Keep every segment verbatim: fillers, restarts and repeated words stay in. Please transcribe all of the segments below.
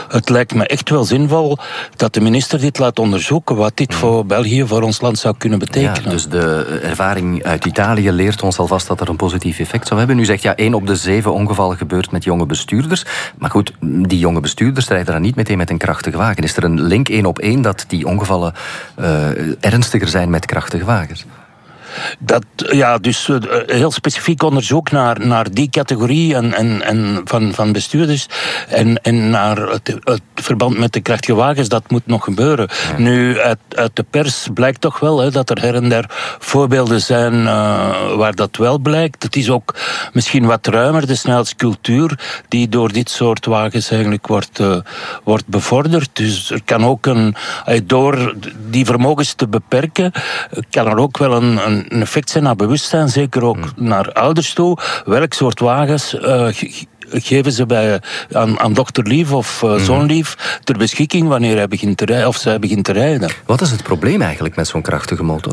het lijkt me echt wel zinvol dat de minister dit laat onderzoeken, wat dit voor België, voor ons land zou kunnen betekenen. Ja, dus de ervaring uit Italië leert ons alvast dat er een positief effect zou hebben. U zegt, ja, één op de zeven ongevallen gebeurt met jonge bestuurders. Maar goed, die jonge bestuurders rijden dan niet meteen met een krachtige wagen. Is er een link één op één dat die ongevallen uh, ernstiger zijn met krachtige wagens? Dat, ja, dus uh, heel specifiek onderzoek naar, naar die categorie en, en, en van, van bestuurders en, en naar het, het verband met de krachtige wagens, dat moet nog gebeuren. Ja. Nu, uit, uit de pers blijkt toch wel hè, dat er her en der voorbeelden zijn uh, waar dat wel blijkt. Het is ook misschien wat ruimer, de snelheidscultuur die door dit soort wagens eigenlijk wordt, uh, wordt bevorderd. Dus er kan ook een, uh, door die vermogens te beperken, kan er ook wel een, een een effect zijn naar bewustzijn, zeker ook mm. naar ouders toe. Welk soort wagens uh, ge- geven ze bij, aan, aan dokter Lief of uh, mm. zoon Lief ter beschikking wanneer hij begint te rijden, of zij begint te rijden. Wat is het probleem eigenlijk met zo'n krachtige motor?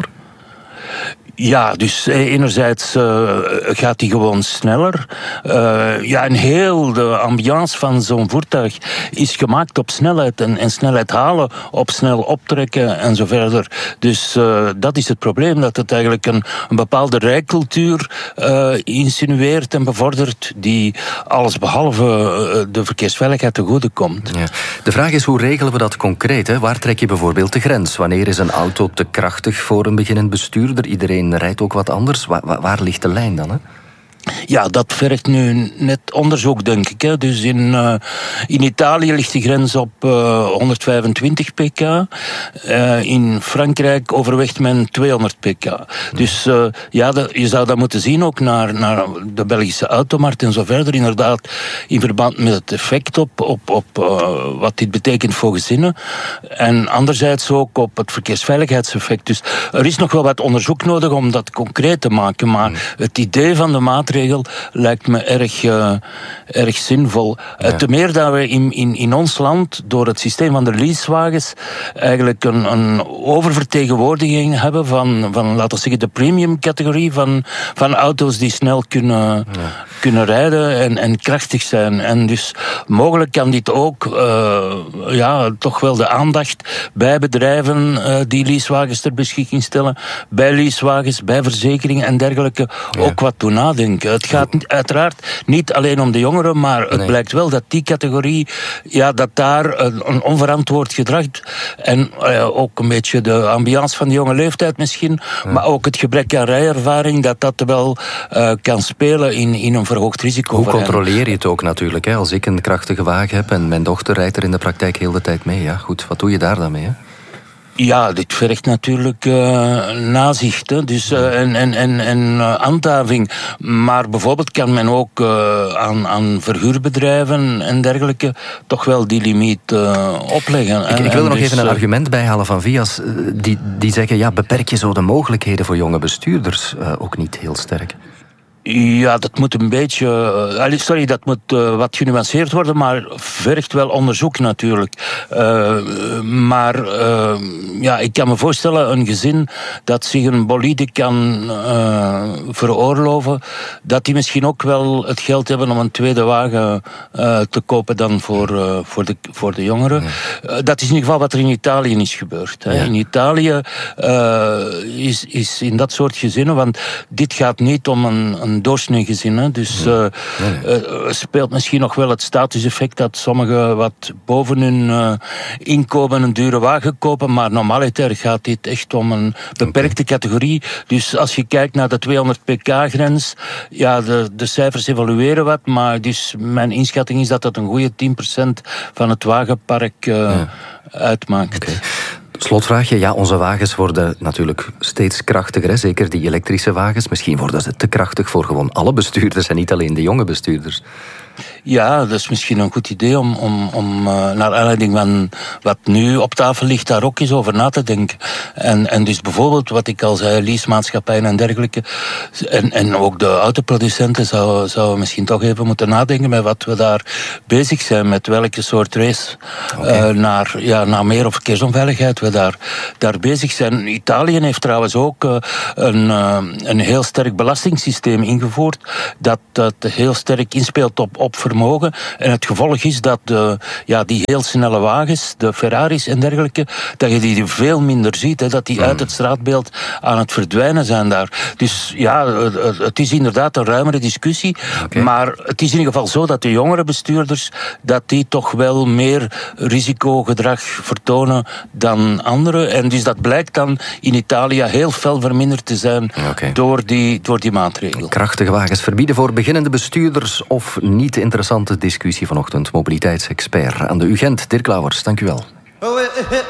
Ja, dus enerzijds uh, gaat hij gewoon sneller. Uh, ja, en heel de ambiance van zo'n voertuig is gemaakt op snelheid en, en snelheid halen, op snel optrekken en zo verder. Dus uh, dat is het probleem, dat het eigenlijk een, een bepaalde rijcultuur uh, insinueert en bevordert die alles behalve uh, de verkeersveiligheid te goede komt. Ja. De vraag is, hoe regelen we dat concreet? Hè? Waar trek je bijvoorbeeld de grens? Wanneer is een auto te krachtig voor een beginnend bestuurder? Iedereen rijdt ook wat anders. Waar, waar, waar ligt de lijn dan? Hè? Ja, dat vergt nu net onderzoek, denk ik. Hè. Dus in, uh, in Italië ligt de grens op uh, honderdvijfentwintig pk. Uh, in Frankrijk overweegt men tweehonderd pk. Hmm. Dus uh, ja, de, je zou dat moeten zien ook naar, naar de Belgische automarkt en zo verder. Inderdaad, in verband met het effect op, op, op uh, wat dit betekent voor gezinnen. En anderzijds ook op het verkeersveiligheidseffect. Dus er is nog wel wat onderzoek nodig om dat concreet te maken. Maar hmm. het idee van de maatregel lijkt me erg, uh, erg zinvol. Ja. Te meer dat we in, in, in ons land door het systeem van de leasewagens eigenlijk een, een oververtegenwoordiging hebben van, van, laten we zeggen, de premium categorie van, van auto's die snel kunnen, ja. kunnen rijden en, en krachtig zijn. En dus mogelijk kan dit ook uh, ja, toch wel de aandacht bij bedrijven uh, die leasewagens ter beschikking stellen, bij leasewagens, bij verzekeringen en dergelijke ja. ook wat doen nadenken. Het gaat niet, uiteraard niet alleen om de jongeren, maar het nee. blijkt wel dat die categorie, ja, dat daar een, een onverantwoord gedrag en uh, ook een beetje de ambiance van de jonge leeftijd misschien, ja. maar ook het gebrek aan rijervaring, dat dat wel uh, kan spelen in, in een verhoogd risico. Hoe controleer je het ook natuurlijk? Hè? Als ik een krachtige wagen heb en mijn dochter rijdt er in de praktijk heel de tijd mee, ja, goed, wat doe je daar dan mee? Hè? Ja, dit vergt natuurlijk uh, nazicht hè? Dus, uh, en, en, en, en uh, handhaving. Maar bijvoorbeeld kan men ook uh, aan, aan verhuurbedrijven en dergelijke toch wel die limiet uh, opleggen. Ik, ik wil er nog dus, even een argument bijhalen van Vias. Uh, die, die zeggen, ja, beperk je zo de mogelijkheden voor jonge bestuurders uh, ook niet heel sterk? Ja, dat moet een beetje... Uh, sorry, dat moet uh, wat genuanceerd worden, maar vergt wel onderzoek natuurlijk. Uh, maar uh, ja, ik kan me voorstellen, een gezin dat zich een bolide kan uh, veroorloven, dat die misschien ook wel het geld hebben om een tweede wagen uh, te kopen dan voor, uh, voor, de, voor de jongeren. Ja. Uh, dat is in ieder geval wat er in Italië is gebeurd. Hè. Ja. In Italië uh, is, is in dat soort gezinnen, want dit gaat niet om een, een doorsnee gezin. Hè. Dus uh, nee. uh, speelt misschien nog wel het statuseffect dat sommigen wat boven hun uh, inkomen een dure wagen kopen, maar normaliter gaat dit echt om een beperkte okay. categorie. Dus als je kijkt naar de tweehonderd pk-grens, ja, de, de cijfers evolueren wat, maar dus mijn inschatting is dat dat een goede tien procent van het wagenpark uh, ja. uitmaakt. Okay. Slotvraagje, ja, onze wagens worden natuurlijk steeds krachtiger, hè? Zeker die elektrische wagens. Misschien worden ze te krachtig voor gewoon alle bestuurders en niet alleen de jonge bestuurders. Ja, dat is misschien een goed idee om, om, om uh, naar aanleiding van wat nu op tafel ligt, daar ook eens over na te denken. En, en dus bijvoorbeeld, wat ik al zei, leasemaatschappijen en dergelijke, en, en ook de autoproducenten zouden zou misschien toch even moeten nadenken met wat we daar bezig zijn, met welke soort race okay. uh, naar, ja, naar meer of verkeersonveiligheid we daar, daar bezig zijn. Italië heeft trouwens ook uh, een, uh, een heel sterk belastingssysteem ingevoerd, dat, dat heel sterk inspeelt op op vermogen. En het gevolg is dat de, ja, die heel snelle wagens, de Ferraris en dergelijke, dat je die veel minder ziet, hè, dat die uit het straatbeeld aan het verdwijnen zijn daar. Dus ja, het is inderdaad een ruimere discussie, okay. Maar het is in ieder geval zo dat de jongere bestuurders, dat die toch wel meer risicogedrag vertonen dan anderen. En dus dat blijkt dan in Italië heel fel verminderd te zijn okay. door, die, door die maatregel. Krachtige wagens verbieden voor beginnende bestuurders of niet? Interessante discussie vanochtend. Mobiliteitsexpert aan de U Gent, Dirk Lauwers, dank u wel.